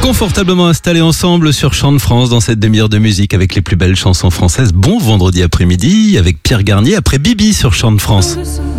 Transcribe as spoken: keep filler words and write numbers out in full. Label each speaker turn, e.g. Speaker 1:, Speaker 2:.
Speaker 1: Confortablement installés ensemble sur Chant de France dans cette demi-heure de musique avec les plus belles chansons françaises. Bon vendredi après-midi avec Pierre Garnier après Bibi sur Chant de France.